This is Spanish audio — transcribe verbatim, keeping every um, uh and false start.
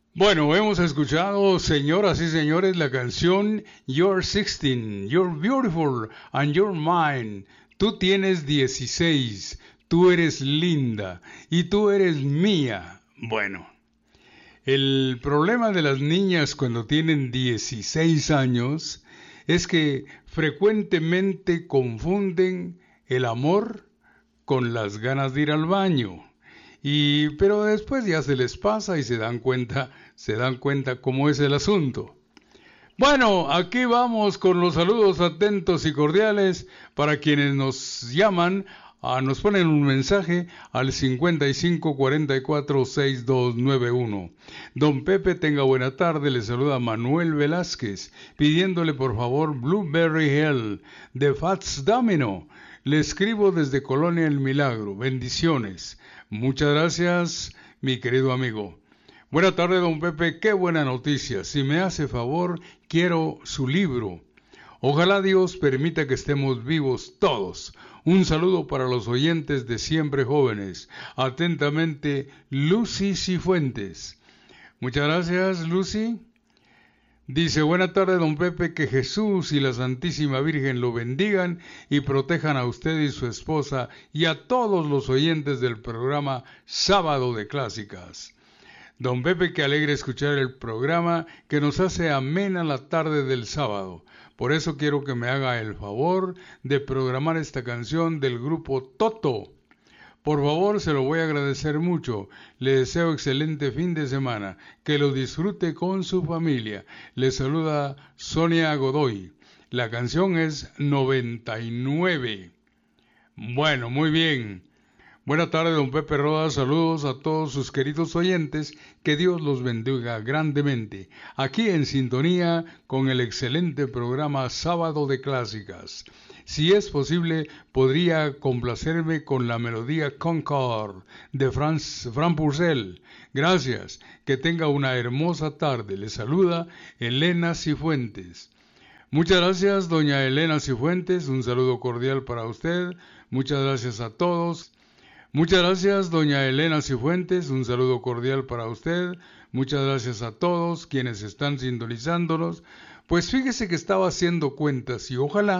Bueno, hemos escuchado, señoras y señores, la canción You're sixteen, You're beautiful and you're mine. Tú tienes dieciséis, tú eres linda y tú eres mía. Bueno, el problema de las niñas cuando tienen dieciséis años es que frecuentemente confunden el amor con las ganas de ir al baño. Y pero después ya se les pasa y se dan cuenta, se dan cuenta cómo es el asunto. Bueno, aquí vamos con los saludos atentos y cordiales para quienes nos llaman, ah, nos ponen un mensaje al cincuenta y cinco cuarenta y cuatro sesenta y dos noventa y uno. Don Pepe, tenga buena tarde, le saluda Manuel Velázquez, pidiéndole por favor Blueberry Hill de Fats Domino. Le escribo desde Colonia El Milagro. Bendiciones. Muchas gracias, mi querido amigo. Buena tarde, don Pepe. Qué buena noticia. Si me hace favor, quiero su libro. Ojalá Dios permita que estemos vivos todos. Un saludo para los oyentes de Siempre Jóvenes. Atentamente, Lucy Cifuentes. Muchas gracias, Lucy. Dice, buena tarde, don Pepe, que Jesús y la Santísima Virgen lo bendigan y protejan a usted y su esposa y a todos los oyentes del programa Sábado de Clásicas. Don Pepe, que alegre escuchar el programa que nos hace amena la tarde del sábado. Por eso quiero que me haga el favor de programar esta canción del grupo Toto. Por favor, se lo voy a agradecer mucho. Le deseo excelente fin de semana. Que lo disfrute con su familia. Le saluda Sonia Godoy. La canción es noventa y nueve. Bueno, muy bien. Buenas tardes, don Pepe Rodas. Saludos a todos sus queridos oyentes. Que Dios los bendiga grandemente. Aquí en sintonía con el excelente programa Sábado de Clásicas. Si es posible, podría complacerme con la melodía Concord de Franz, Fran Purcell. Gracias. Que tenga una hermosa tarde. Le saluda Elena Cifuentes. Muchas gracias, doña Elena Cifuentes. Un saludo cordial para usted. Muchas gracias a todos. Muchas gracias, doña Elena Cifuentes. Un saludo cordial para usted. Muchas gracias a todos quienes están sintonizándonos. Pues fíjese que estaba haciendo cuentas y ojalá